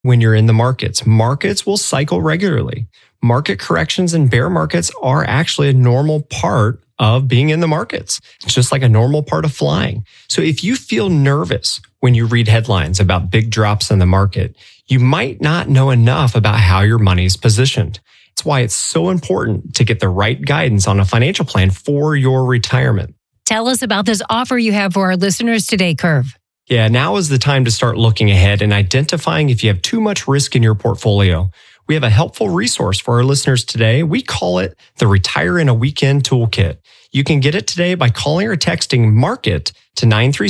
when you're in the markets. Markets will cycle regularly. Market corrections and bear markets are actually a normal part of being in the markets. It's just like a normal part of flying. So if you feel nervous when you read headlines about big drops in the market, you might not know enough about how your money is positioned. It's why it's so important to get the right guidance on a financial plan for your retirement. Tell us about this offer you have for our listeners today, Curve. Yeah, now is the time to start looking ahead and identifying if you have too much risk in your portfolio. We have a helpful resource for our listeners today. We call it the Retire in a Weekend Toolkit. You can get it today by calling or texting MARKET to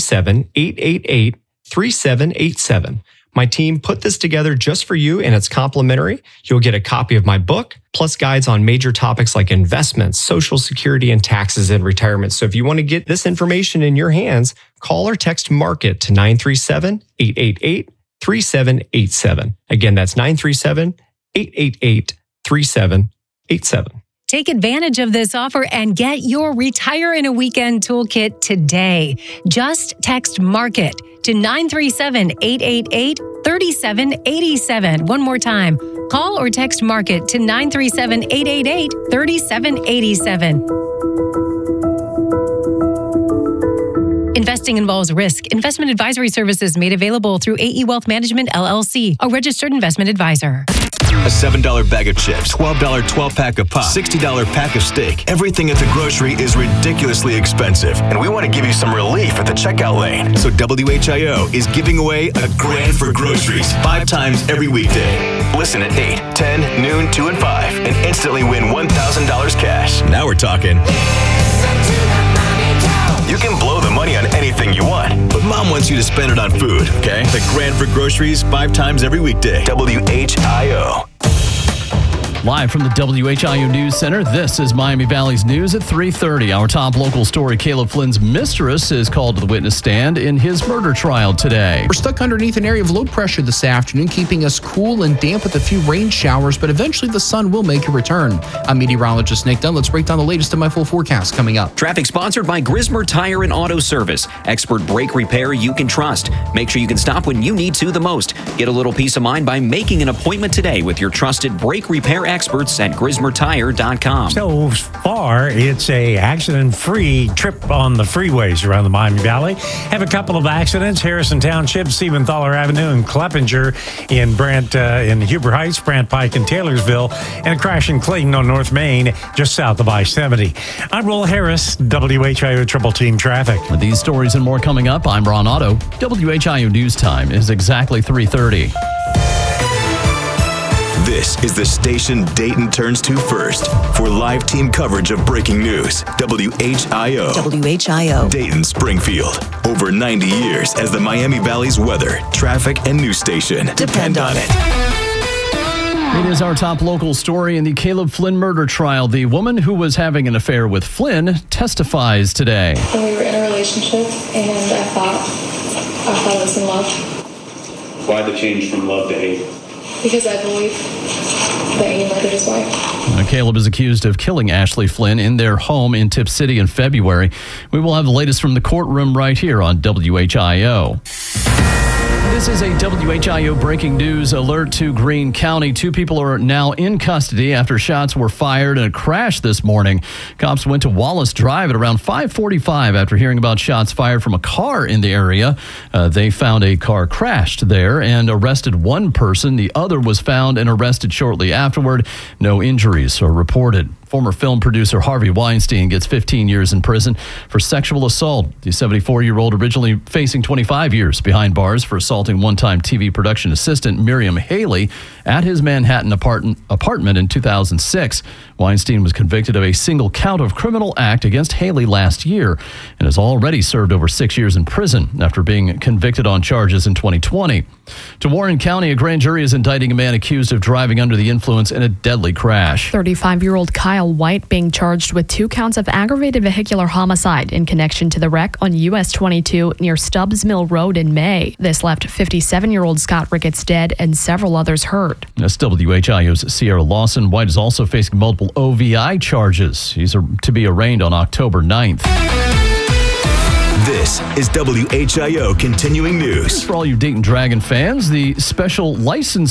937-888-3787. My team put this together just for you, and it's complimentary. You'll get a copy of my book, plus guides on major topics like investments, Social Security, and taxes in retirement. So if you want to get this information in your hands, call or text MARKET to 937-888-3787. Again, that's 937-888-3787. Take advantage of this offer and get your Retire in a Weekend Toolkit today. Just text MARKET to 937-888-3787. One more time. Call or text MARKET to 937-888-3787. Investing involves risk. Investment advisory services made available through AE Wealth Management, LLC, a registered investment advisor. A $7 bag of chips, $12 12-pack of pop, $60 pack of steak. Everything at the grocery is ridiculously expensive, and we want to give you some relief at the checkout lane. So WHIO is giving away a grand for groceries 5 times every weekday. Listen at 8, 10, noon, 2, and 5, and instantly win $1,000 cash. Now we're talking. You can blow the money on anything you want, but Mom wants you to spend it on food, okay? The grand for groceries 5 times every weekday. WHIO. Live from the WHIO News Center, this is Miami Valley's News at 3:30. Our top local story, Caleb Flynn's mistress is called to the witness stand in his murder trial today. We're stuck underneath an area of low pressure this afternoon, keeping us cool and damp with a few rain showers, but eventually the sun will make a return. I'm meteorologist Nick Dunn. Let's break down the latest in my full forecast coming up. Traffic sponsored by Grismer Tire and Auto Service. Expert brake repair you can trust. Make sure you can stop when you need to the most. Get a little peace of mind by making an appointment today with your trusted brake repair experts at GrismerTire.com. So far, it's a accident-free trip on the freeways around the Miami Valley. Have a couple of accidents: Harrison Township, Siebenthaler Avenue, and Kleppinger in in Huber Heights, Brant Pike, and Taylorsville, and a crash in Clayton on North Main, just south of I-70. I'm Will Harris, WHIO Triple Team Traffic. With these stories and more coming up, I'm Ron Otto. WHIO News Time is exactly 3:30. This is the station Dayton turns to first for live team coverage of breaking news. WHIO. WHIO. Dayton Springfield. Over 90 years as the Miami Valley's weather, traffic, and news station. Depend on it. It is our top local story in the Caleb Flynn murder trial. The woman who was having an affair with Flynn testifies today. And we were in a relationship, and I thought I was in love. Why the change from love to hate? Because I believe that he murdered his wife. Caleb is accused of killing Ashley Flynn in their home in Tipp City in February. We will have the latest from the courtroom right here on WHIO. This is a WHIO breaking news alert to Greene County. 2 people are now in custody after shots were fired in a crash this morning. Cops went to Wallace Drive at around 5:45 after hearing about shots fired from a car in the area. They found a car crashed there and arrested one person. The other was found and arrested shortly afterward. No injuries are reported. Former film producer Harvey Weinstein gets 15 years in prison for sexual assault. The 74-year-old originally facing 25 years behind bars for assaulting one-time TV production assistant Miriam Haley at his Manhattan apartment in 2006. Weinstein was convicted of a single count of criminal act against Haley last year and has already served over 6 years in prison after being convicted on charges in 2020. To Warren County, a grand jury is indicting a man accused of driving under the influence in a deadly crash. 35-year-old Kyle White being charged with 2 counts of aggravated vehicular homicide in connection to the wreck on US 22 near Stubbs Mill Road in May. This left 57-year-old Scott Ricketts dead and several others hurt. That's WHIO's Sierra Lawson. White is also facing multiple OVI charges. He's to be arraigned on October 9th. This is WHIO Continuing News. For all you Dayton Dragon fans, the special license